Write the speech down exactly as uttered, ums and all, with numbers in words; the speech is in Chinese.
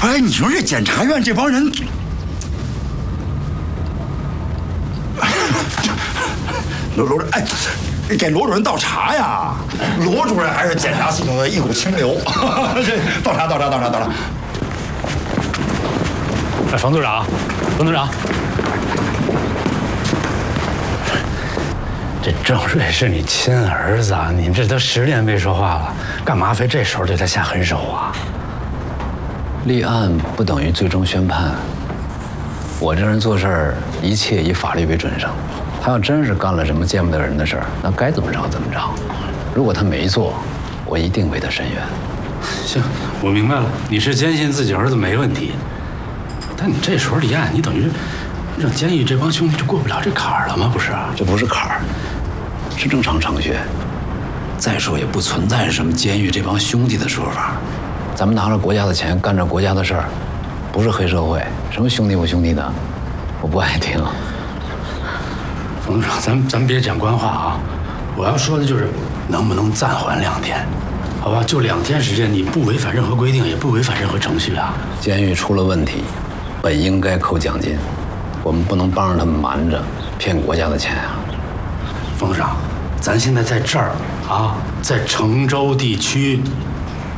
哎，你说这检察院这帮人，罗罗哎，给罗主任倒茶呀！罗主任还是检察系统的一股清流。这倒茶，倒茶，倒茶，倒茶。 哎，冯组长，冯组长，这郑瑞是你亲儿子啊！你这都十年没说话了，干嘛非这时候对他下狠手啊？ 立案不等于最终宣判。我这人做事儿一切以法律为准绳。他要真是干了什么见不得人的事儿，那该怎么着怎么着。如果他没做，我一定为他伸冤。 行，我明白了，你是坚信自己儿子没问题。但你这时候立案，你等于让监狱这帮兄弟就过不了这坎儿了吗？不是？ 这不是坎儿，是正常程序。再说也不存在什么监狱这帮兄弟的说法。咱们拿着国家的钱干着国家的事儿，不是黑社会，什么兄弟不兄弟的，我不爱听。 冯组长，咱咱别讲官话啊！我要说的就是，能不能暂缓两天？好吧，就两天时间，你不违反任何规定，也不违反任何程序啊。 监狱出了问题，本应该扣奖金，我们不能帮着他们瞒着骗国家的钱啊。 冯组长，咱现在在这儿啊，在成州地区，